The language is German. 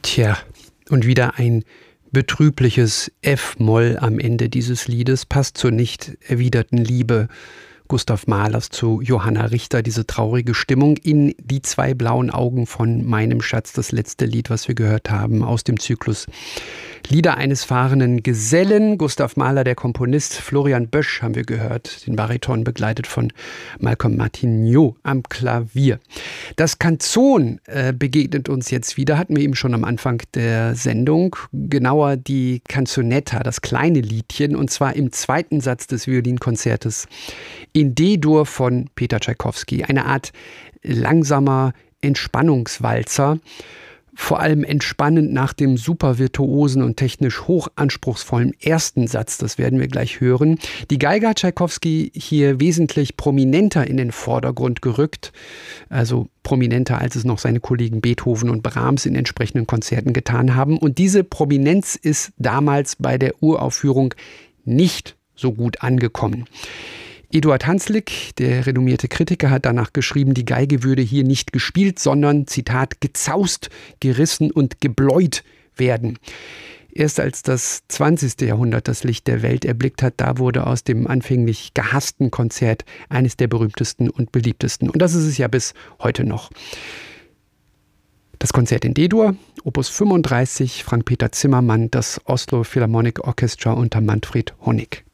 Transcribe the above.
Tja, und wieder ein betrübliches F-Moll am Ende dieses Liedes, passt zur nicht erwiderten Liebe Gustav Mahlers zu Johanna Richter, diese traurige Stimmung in Die zwei blauen Augen von meinem Schatz, das letzte Lied, was wir gehört haben aus dem Zyklus Lieder eines fahrenden Gesellen. Gustav Mahler, der Komponist, Florian Bösch haben wir gehört, den Bariton begleitet von Malcolm Martineau am Klavier. Das Canzon begegnet uns jetzt wieder, hatten wir eben schon am Anfang der Sendung, genauer die Canzonetta, das kleine Liedchen, und zwar im zweiten Satz des Violinkonzertes in D-Dur von Peter Tschaikowski. Eine Art langsamer Entspannungswalzer, vor allem entspannend nach dem super virtuosen und technisch hochanspruchsvollen ersten Satz, das werden wir gleich hören. Die Geiger Tschaikowski hier wesentlich prominenter in den Vordergrund gerückt, also prominenter, als es noch seine Kollegen Beethoven und Brahms in entsprechenden Konzerten getan haben. Und diese Prominenz ist damals bei der Uraufführung nicht so gut angekommen. Eduard Hanslick, der renommierte Kritiker, hat danach geschrieben, die Geige würde hier nicht gespielt, sondern, Zitat, gezaust, gerissen und gebläut werden. Erst als das 20. Jahrhundert das Licht der Welt erblickt hat, da wurde aus dem anfänglich gehassten Konzert eines der berühmtesten und beliebtesten. Und das ist es ja bis heute noch. Das Konzert in D-Dur, Opus 35, Frank-Peter Zimmermann, das Oslo Philharmonic Orchestra unter Manfred Honeck.